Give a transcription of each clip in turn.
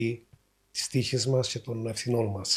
τις τύχες μας και των ευθυνών μας.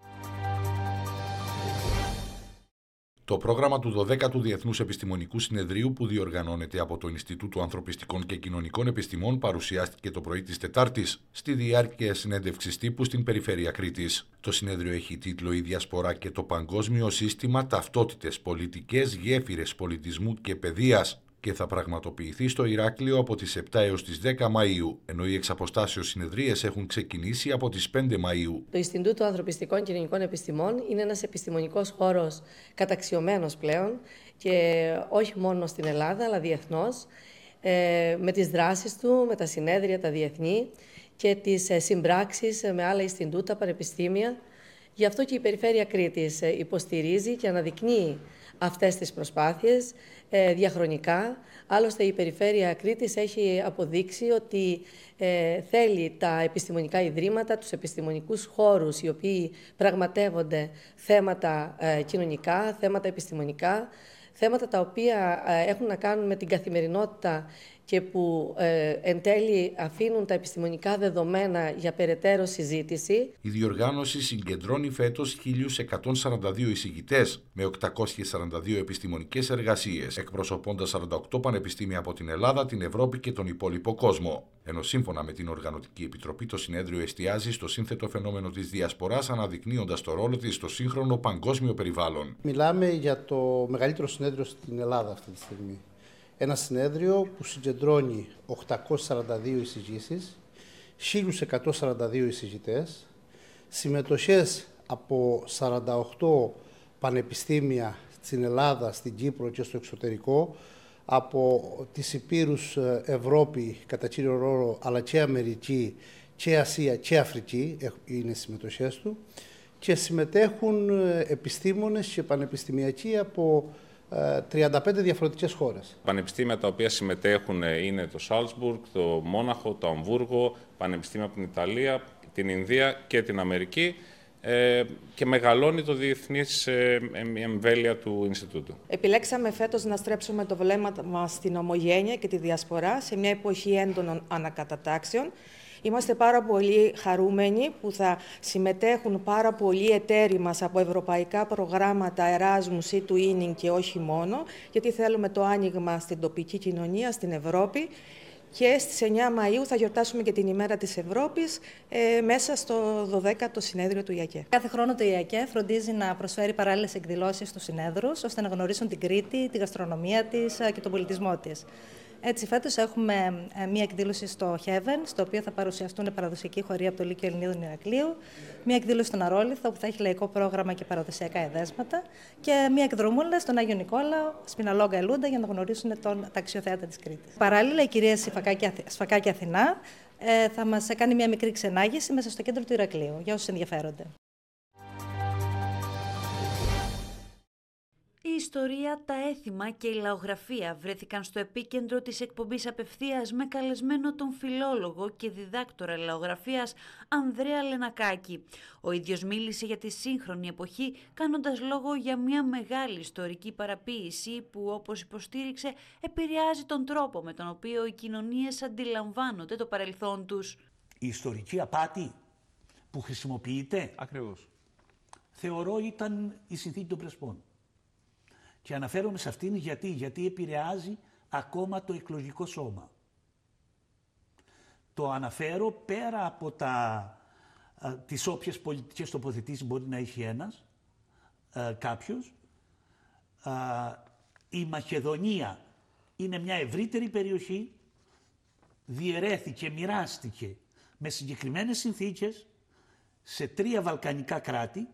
Το πρόγραμμα του 12ου Διεθνούς Επιστημονικού Συνεδρίου, που διοργανώνεται από το Ινστιτούτο Ανθρωπιστικών και Κοινωνικών Επιστημών, παρουσιάστηκε το πρωί της Τετάρτης στη διάρκεια συνέντευξης τύπου στην περιφέρεια Κρήτης. Το συνέδριο έχει τίτλο «Η Διασπορά και το Παγκόσμιο Σύστημα, Ταυτότητες, Πολιτικές, Γέφυρες Πολιτισμού και Παιδείας» και θα πραγματοποιηθεί στο Ηράκλειο από τις 7 έως τις 10 Μαΐου, ενώ οι εξαποστάσεως συνεδρίες έχουν ξεκινήσει από τις 5 Μαΐου. Το Ινστιτούτο Ανθρωπιστικών και Κοινωνικών Επιστημών είναι ένας επιστημονικός χώρος καταξιωμένος πλέον και όχι μόνο στην Ελλάδα αλλά διεθνώς, με τις δράσεις του, με τα συνέδρια, τα διεθνή και τις συμπράξεις με άλλα Ινστιτούτα, πανεπιστήμια. Γι' αυτό και η Περιφέρεια Κρήτης υποστηρίζει και αναδεικνύει αυτές τις προσπάθειες διαχρονικά. Άλλωστε η Περιφέρεια Κρήτης έχει αποδείξει ότι θέλει τα επιστημονικά ιδρύματα, τους επιστημονικούς χώρους οι οποίοι πραγματεύονται θέματα κοινωνικά, θέματα επιστημονικά, θέματα τα οποία έχουν να κάνουν με την καθημερινότητα και που εν τέλει αφήνουν τα επιστημονικά δεδομένα για περαιτέρω συζήτηση. Η διοργάνωση συγκεντρώνει φέτος 1.142 εισηγητές με 842 επιστημονικές εργασίες, εκπροσωπώντας 48 πανεπιστήμια από την Ελλάδα, την Ευρώπη και τον υπόλοιπο κόσμο. Ενώ σύμφωνα με την Οργανωτική Επιτροπή, το συνέδριο εστιάζει στο σύνθετο φαινόμενο της διασποράς, αναδεικνύοντας το ρόλο της στο σύγχρονο παγκόσμιο περιβάλλον. Μιλάμε για το μεγαλύτερο συνέδριο στην Ελλάδα αυτή τη στιγμή. Ένα συνέδριο που συγκεντρώνει 842 εισηγήσεις, 1.142 εισηγητές, συμμετοχές από 48 πανεπιστήμια στην Ελλάδα, στην Κύπρο και στο εξωτερικό, από τις υπήρους Ευρώπη κατά κύριο ρόλο, αλλά και Αμερική και Ασία και Αφρική είναι οι συμμετοχές του, και συμμετέχουν επιστήμονες και πανεπιστημιακοί από 35 διαφορετικές χώρες. Πανεπιστήμια τα οποία συμμετέχουν είναι το Σάλτσμπουργκ, το Μόναχο, το Αμβούργο, πανεπιστήμια από την Ιταλία, την Ινδία και την Αμερική, και μεγαλώνει το διεθνής εμβέλεια του Ινστιτούτου. Επιλέξαμε φέτος να στρέψουμε το βλέμμα μας στην ομογένεια και τη διασπορά σε μια εποχή έντονων ανακατατάξεων. Είμαστε πάρα πολύ χαρούμενοι που θα συμμετέχουν πάρα πολλοί εταίροι μας από ευρωπαϊκά προγράμματα Erasmus ή Twinning και όχι μόνο, γιατί θέλουμε το άνοιγμα στην τοπική κοινωνία, στην Ευρώπη. Και στις 9 Μαΐου θα γιορτάσουμε και την ημέρα της Ευρώπης μέσα στο 12ο συνέδριο του ΙΑΚΕ. Κάθε χρόνο το ΙΑΚΕ φροντίζει να προσφέρει παράλληλες εκδηλώσεις στους συνέδρους, ώστε να γνωρίσουν την Κρήτη, τη γαστρονομία της και τον πολιτισμό της. Έτσι, φέτος έχουμε μία εκδήλωση στο Heaven, στο οποίο θα παρουσιαστούν παραδοσιακοί χοροί από το Λύκειο Ελληνίδων Ηρακλείου, μία εκδήλωση στον Αρόλιθο, που θα έχει λαϊκό πρόγραμμα και παραδοσιακά εδέσματα, και μία εκδρομούλα στον Άγιο Νικόλαο, Σπιναλόγκα Ελούντα, για να γνωρίσουν τα αξιοθέατα της Κρήτης. Παράλληλα, η κυρία Σφακάκη Αθηνά θα μας κάνει μία μικρή ξενάγηση μέσα στο κέντρο του Ηρακλείου, για όσους ενδιαφέρονται. Η ιστορία, τα έθιμα και η λαογραφία βρέθηκαν στο επίκεντρο της εκπομπής απευθείας με καλεσμένο τον φιλόλογο και διδάκτορα λαογραφίας Ανδρέα Λενακάκη. Ο ίδιος μίλησε για τη σύγχρονη εποχή, κάνοντας λόγο για μια μεγάλη ιστορική παραποίηση που, όπως υποστήριξε, επηρεάζει τον τρόπο με τον οποίο οι κοινωνίες αντιλαμβάνονται το παρελθόν τους. Η ιστορική απάτη που χρησιμοποιείται, ακριβώς, θεωρώ ήταν η συνθήκη των Πρεσπών. Και αναφέρομαι σε αυτήν γιατί επηρεάζει ακόμα το εκλογικό σώμα. Το αναφέρω πέρα από τις όποιες πολιτικές τοποθετήσεις μπορεί να έχει κάποιος. Η Μακεδονία είναι μια ευρύτερη περιοχή, διαιρέθηκε, μοιράστηκε με συγκεκριμένες συνθήκες σε 3 βαλκανικά κράτη.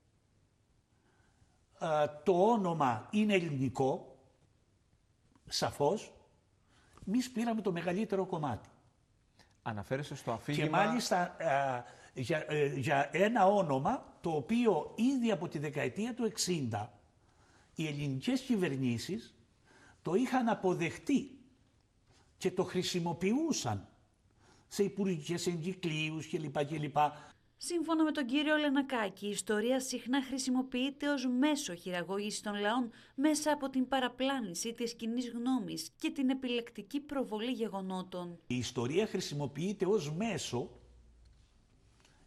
Το όνομα είναι ελληνικό, σαφώς. Εμείς πήραμε το μεγαλύτερο κομμάτι. Αναφέρεσαι στο αφήγημα... Και μάλιστα για ένα όνομα το οποίο ήδη από τη δεκαετία του 60 οι ελληνικές κυβερνήσεις το είχαν αποδεχτεί και το χρησιμοποιούσαν σε υπουργικές εγκυκλίους κλπ. Σύμφωνα με τον κύριο Λενακάκη, η ιστορία συχνά χρησιμοποιείται ως μέσο χειραγώγησης των λαών μέσα από την παραπλάνηση της κοινής γνώμης και την επιλεκτική προβολή γεγονότων. Η ιστορία χρησιμοποιείται ως μέσο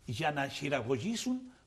για να χειραγωγήσουν